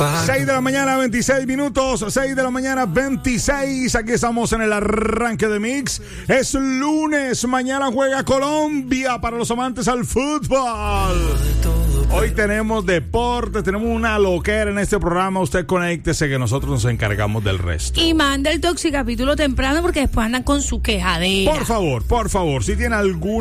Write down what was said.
6 de la mañana, 26 minutos. 6 de la mañana, 26. Aquí estamos en el arranque de Mix. Es lunes. Mañana juega Colombia para los amantes al fútbol. Hoy tenemos deporte, tenemos una loquera en este programa. Usted conéctese que nosotros nos encargamos del resto. Y manda el toxicapítulo temprano porque después andan con su quejadera. Por favor, si tiene algún